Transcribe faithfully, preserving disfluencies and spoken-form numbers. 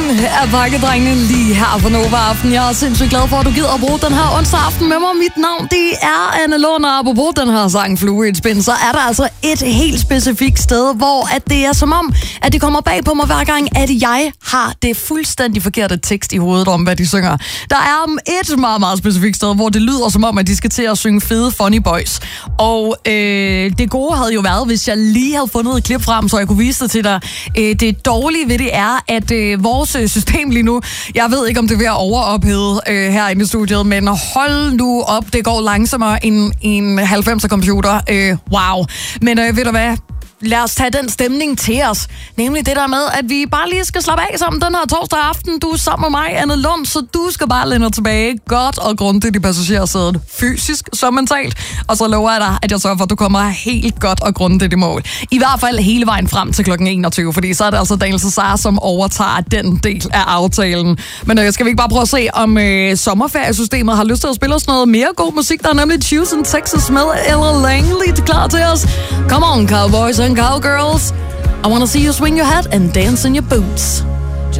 af Bakkedrengene lige her på Nova Aften. Jeg er sindssygt glad for, at du gider at bruge den her onsdag aften med mig. Mit navn, det er Anne Lund, og apropos den her sang Flue i et spin, så er der altså et helt specifikt sted, hvor at det er som om, at det kommer bag på mig hver gang, at jeg har det fuldstændig forkerte tekst i hovedet om, hvad de synger. Der er et meget, meget specifikt sted, hvor det lyder som om, at de skal til at synge fede Funny Boys. Og øh, det gode havde jo været, hvis jeg lige havde fundet et klip frem, så jeg kunne vise det til dig. Øh, det dårlige ved det er, at øh, vores system lige nu, jeg ved ikke, om det er ved at overophede øh, herinde i studiet, men hold nu op, det går langsommere end en halvfemser computer. Øh, wow. Men øh, ved du hvad? Lad os tage den stemning til os. Nemlig det der med, at vi bare lige skal slappe af sammen den her torsdag aften. Du er sammen med mig, Anne Lund, så du skal bare læne tilbage godt og grundigt i passagersædet. Fysisk som mentalt. Og så lover jeg dig, at jeg sørger for, at du kommer helt godt og grundigt i mål. I hvert fald hele vejen frem til klokken enogtyve, fordi så er det altså Daniel Cesar, som overtager den del af aftalen. Men øh, skal vi ikke bare prøve at se, om øh, sommerferiesystemet har lyst til at spille os noget mere god musik? Der er nemlig Choose in Texas med Ella Langley klar til os. Come on, cowboys and cowgirls. I wanna see you swing your hat and dance in your boots.